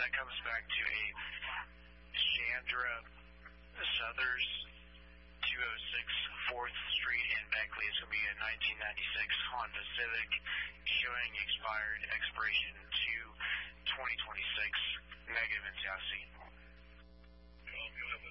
That comes back to a Chandra Southers 206 4th Street in Beckley. It's going to be a 1996 Honda Civic showing expiration to 2026, negative in chassis. You'll have a